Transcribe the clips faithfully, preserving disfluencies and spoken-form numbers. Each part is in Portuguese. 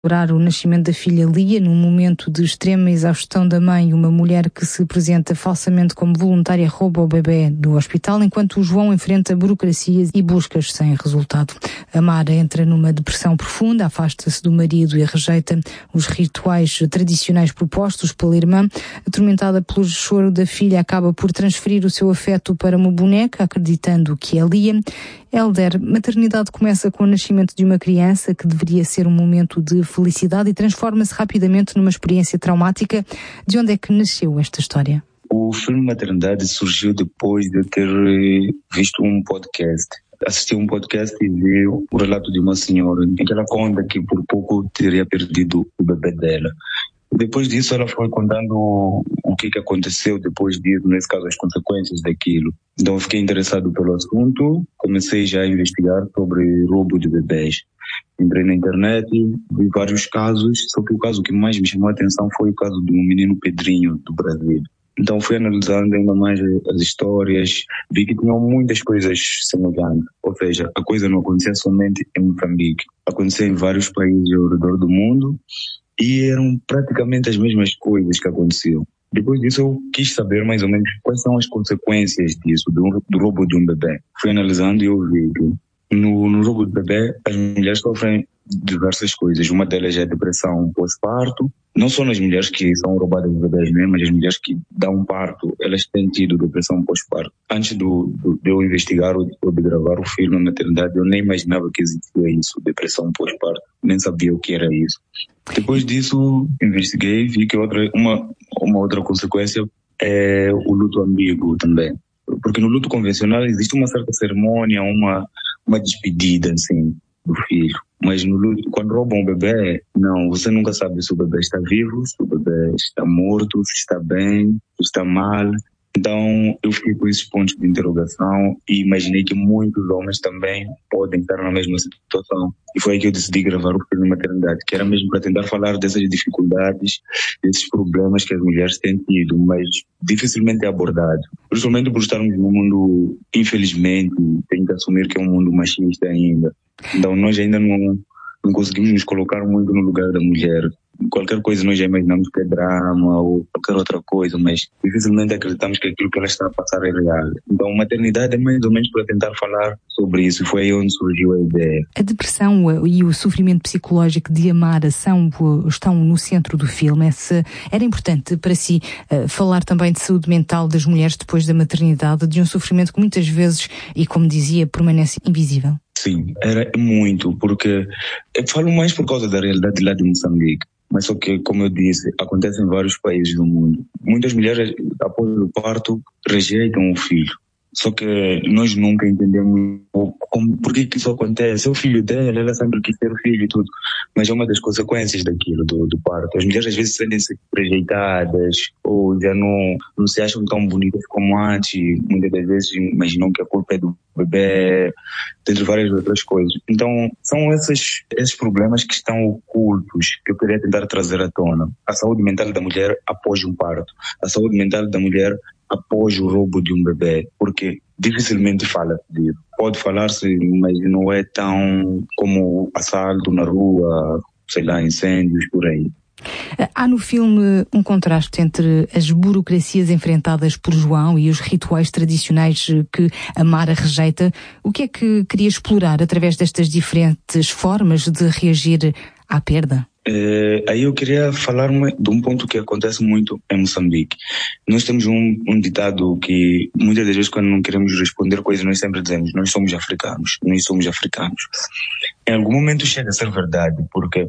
o nascimento da filha Lia, num momento de extrema exaustão da mãe, uma mulher que se apresenta falsamente como voluntária rouba o bebê do hospital, enquanto o João enfrenta burocracias e buscas sem resultado. A Mara entra numa depressão profunda, afasta-se do marido e rejeita os rituais tradicionais propostos pela irmã. Atormentada pelo choro da filha, acaba por transferir o seu afeto para uma boneca, acreditando que é Lia. Hélder, maternidade começa com o nascimento de uma criança que deveria ser um momento de felicidade e transforma-se rapidamente numa experiência traumática. De onde é que nasceu esta história? O filme Maternidade surgiu depois de eu ter visto um podcast. Assisti um podcast e vi o relato de uma senhora em que ela conta que por pouco teria perdido o bebê dela. Depois disso, ela foi contando o que, que aconteceu depois disso, nesse caso, as consequências daquilo. Então, eu fiquei interessado pelo assunto, comecei já a investigar sobre roubo de bebês. Entrei na internet, vi vários casos, só que o caso que mais me chamou a atenção foi o caso do menino Pedrinho, do Brasil. Então, fui analisando ainda mais as histórias, vi que tinham muitas coisas semelhantes. Ou seja, a coisa não acontecia somente em Moçambique, acontecia em vários países ao redor do mundo, e eram praticamente as mesmas coisas que aconteciam. Depois disso, eu quis saber mais ou menos quais são as consequências disso, do, do roubo de um bebê. Fui analisando e eu vi que no, no roubo de bebê, as mulheres sofrem diversas coisas. Uma delas é a depressão pós-parto. Não só nas mulheres que são roubadas de bebês mesmo, mas as mulheres que dão parto, elas têm tido depressão pós-parto. Antes do, do, de eu investigar ou de gravar o filme na maternidade, eu nem imaginava que existia isso, depressão pós-parto. Nem sabia o que era isso. Depois disso, investiguei e vi que outra, uma, uma outra consequência é o luto ambíguo também. Porque no luto convencional existe uma certa cerimônia, uma, uma despedida, assim, do filho. Mas no luto, quando roubam um bebê, não, você nunca sabe se o bebê está vivo, se o bebê está morto, se está bem, se está mal. Então, eu fiquei com esses pontos de interrogação e imaginei que muitos homens também podem estar na mesma situação. E foi aí que eu decidi gravar o filme Maternidade, que era mesmo para tentar falar dessas dificuldades, desses problemas que as mulheres têm tido, mas dificilmente é abordado. Principalmente por estarmos num mundo, infelizmente, tem que assumir que é um mundo machista ainda. Então, nós ainda não, não conseguimos nos colocar muito no lugar da mulher. Qualquer coisa nós já imaginamos que é drama ou qualquer outra coisa, mas dificilmente acreditamos que aquilo que ela está a passar é real. Então, maternidade é mais ou menos para tentar falar sobre isso. Foi aí onde surgiu a ideia. A depressão e o sofrimento psicológico de Amara são, estão no centro do filme. Esse, era importante para si uh, falar também de saúde mental das mulheres depois da maternidade, de um sofrimento que muitas vezes, e como dizia, permanece invisível? Sim, era muito, porque eu falo mais por causa da realidade lá de Moçambique. Mas só que, como eu disse, acontece em vários países do mundo. Muitas mulheres, após o parto, rejeitam o filho. Só que nós nunca entendemos como, por que, que isso acontece. É o filho dela, ela sempre quis ter o filho e tudo. Mas é uma das consequências daquilo, do, do parto. As mulheres às vezes sentem-se rejeitadas ou já não, não se acham tão bonitas como antes. Muitas das vezes imaginam que a culpa é do bebê, entre várias outras coisas. Então, são esses, esses problemas que estão ocultos que eu queria tentar trazer à tona. A saúde mental da mulher após um parto. A saúde mental da mulher após o roubo de um bebê, porque dificilmente fala disso. Pode falar-se, mas não é tão como assalto na rua, sei lá, incêndios, por aí. Há no filme um contraste entre as burocracias enfrentadas por João e os rituais tradicionais que a Mara rejeita. O que é que queria explorar através destas diferentes formas de reagir à perda? É, aí eu queria falar de um ponto que acontece muito em Moçambique. Nós temos um, um ditado que muitas das vezes quando não queremos responder coisas nós sempre dizemos: nós somos africanos, nós somos africanos. Em algum momento chega a ser verdade, porque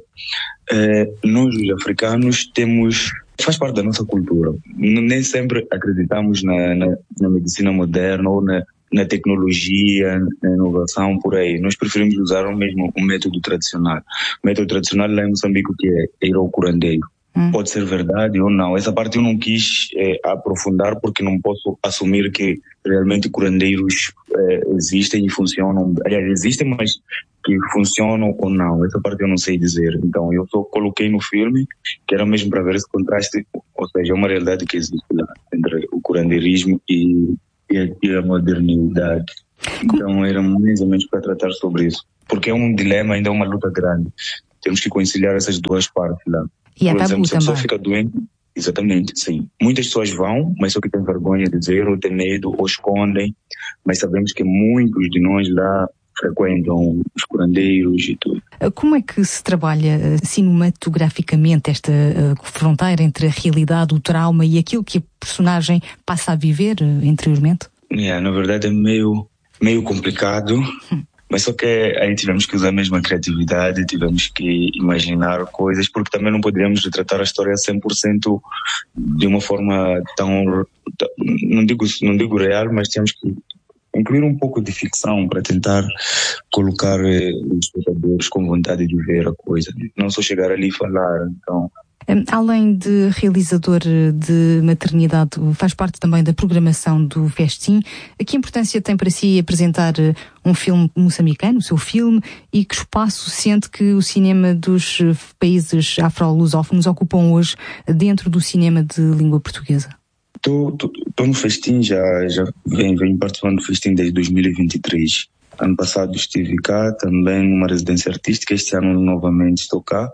é, nós os africanos temos, faz parte da nossa cultura. Nem sempre acreditamos na, na, na medicina moderna ou na na tecnologia, na inovação, por aí. Nós preferimos usar o mesmo o método tradicional. O método tradicional lá em Moçambique que é ir ao curandeiro. Hum. Pode ser verdade ou não. Essa parte eu não quis eh, aprofundar porque não posso assumir que realmente curandeiros eh, existem e funcionam. Aliás, existem, mas que funcionam ou não. Essa parte eu não sei dizer. Então eu só coloquei no filme que era mesmo para ver esse contraste, ou seja, uma realidade que existe lá entre o curandeirismo e e a modernidade. Então era mais ou menos para tratar sobre isso, porque é um dilema, ainda é uma luta grande. temos que conciliar essas duas partes lá. E é Por tabu exemplo, se a pessoa também. fica doente, exatamente, sim. Muitas pessoas vão, mas só que têm vergonha de dizer, ou têm medo, ou escondem, mas sabemos que muitos de nós lá frequentam os curandeiros e tudo. Como é que se trabalha cinematograficamente esta uh, fronteira entre a realidade, o trauma e aquilo que a personagem passa a viver uh, interiormente? Yeah, na verdade é meio, meio complicado, hum. mas só que aí tivemos que usar mesmo a criatividade, tivemos que imaginar coisas, porque também não poderíamos retratar a história cem por cento de uma forma tão, não digo, não digo real, mas tínhamos que incluir um pouco de ficção para tentar colocar eh, os espectadores com vontade de ver a coisa, não só chegar ali e falar. Então, além de realizador de maternidade, faz parte também da programação do Festim. Que importância tem para si apresentar um filme moçambicano, o seu filme, e que espaço sente que o cinema dos países afro-lusófonos ocupam hoje dentro do cinema de língua portuguesa? Estou no Festim, já, já venho, venho participando do Festim desde dois mil e vinte e três. Ano passado estive cá, também numa residência artística, este ano novamente estou cá.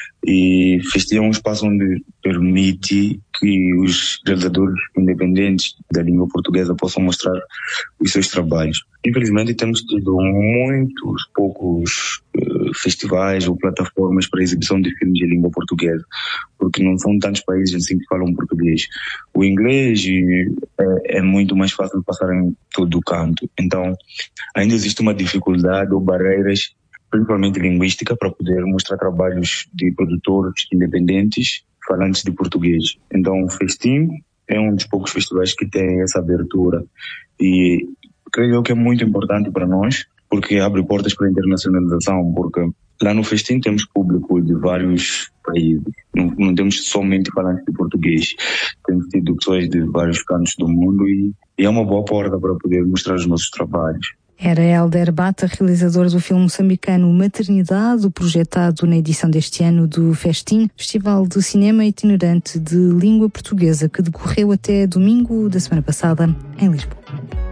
E Festim é um espaço onde permite que os realizadores independentes da língua portuguesa possam mostrar os seus trabalhos. Infelizmente temos tido muitos poucos uh, festivais ou plataformas para exibição de filmes de língua portuguesa, porque não são tantos países assim que falam português. O inglês é, é muito mais fácil de passar em todo o canto. Então ainda existe uma dificuldade ou barreiras, principalmente linguística, para poder mostrar trabalhos de produtores independentes falantes de português. Então o Festim é um dos poucos festivais que tem essa abertura e creio que é muito importante para nós, porque abre portas para a internacionalização, porque lá no Festim temos público de vários países, não, não temos somente falantes de português, temos tido pessoas de vários cantos do mundo e, e é uma boa porta para poder mostrar os nossos trabalhos. Era Hélder Bata, realizador do filme moçambicano Maternidade, projetado na edição deste ano do Festim, Festival de Cinema Itinerante de Língua Portuguesa, que decorreu até domingo da semana passada em Lisboa.